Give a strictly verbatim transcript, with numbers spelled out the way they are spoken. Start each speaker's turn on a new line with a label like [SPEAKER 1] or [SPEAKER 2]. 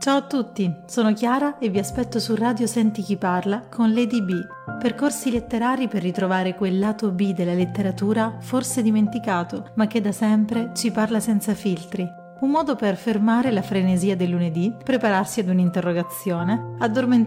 [SPEAKER 1] Ciao a tutti, sono Chiara e vi aspetto su Radio Senti Chi Parla con Lady B, percorsi letterari per ritrovare quel lato B della letteratura forse dimenticato, ma che da sempre ci parla senza filtri. Un modo per fermare la frenesia del lunedì, prepararsi ad un'interrogazione, addormentarsi